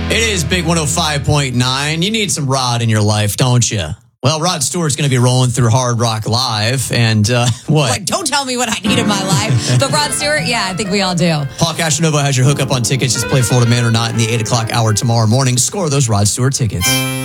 It is Big 105.9. You need some Rod in your life, don't you? Well, Rod Stewart's going to be rolling through Hard Rock Live. And what? Like, don't tell me what I need in my life. But Rod Stewart, yeah, I think we all do. Paul Casanova has your hookup on tickets. Just play Florida Man or Not in the 8 o'clock hour tomorrow morning. Score those Rod Stewart tickets.